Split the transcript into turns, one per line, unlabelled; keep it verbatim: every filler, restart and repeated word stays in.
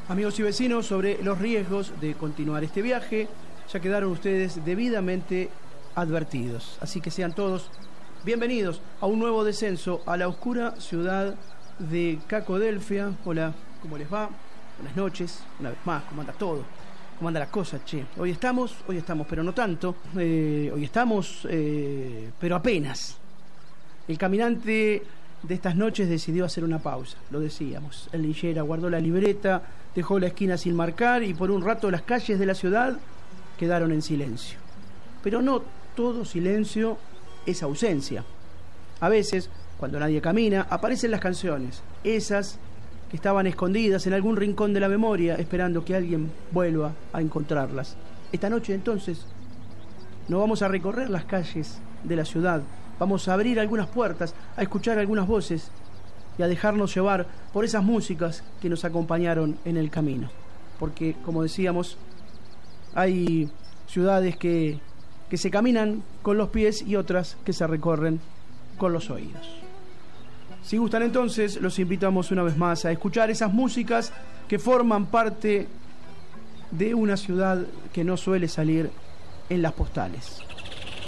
Amigos y vecinos, sobre los riesgos de continuar este viaje, ya quedaron ustedes debidamente advertidos. Así que sean todos bienvenidos a un nuevo descenso a la oscura ciudad de Cacodelfia. Hola, ¿cómo les va? Buenas noches, una vez más, ¿cómo anda todo? ¿Cómo anda la cosa, che? Hoy estamos, hoy estamos, pero no tanto. Eh, hoy estamos, eh, pero apenas. El caminante de estas noches decidió hacer una pausa, lo decíamos. El linchera guardó la libreta, dejó la esquina sin marcar y por un rato las calles de la ciudad quedaron en silencio. Pero no todo silencio es ausencia. A veces, cuando nadie camina, aparecen las canciones, esas que estaban escondidas en algún rincón de la memoria, esperando que alguien vuelva a encontrarlas. Esta noche, entonces, no vamos a recorrer las calles de la ciudad, vamos a abrir algunas puertas, a escuchar algunas voces y a dejarnos llevar por esas músicas que nos acompañaron en el camino. Porque, como decíamos, hay ciudades que, que se caminan con los pies y otras que se recorren con los oídos. Si gustan, entonces, los invitamos una vez más a escuchar esas músicas que forman parte de una ciudad que no suele salir en las postales.